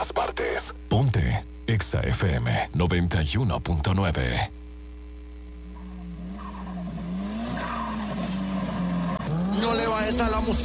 todas partes. Ponte Exa FM 91.9. No le bajes a la música.